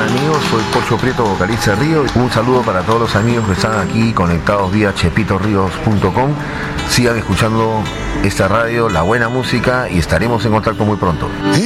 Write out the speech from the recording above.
amigos? Soy Pocho Prieto, vocalista de Río. Un saludo para todos los amigos que están aquí conectados vía chepitorrios.com. Sigan escuchando esta radio, la buena música, y estaremos en contacto muy pronto.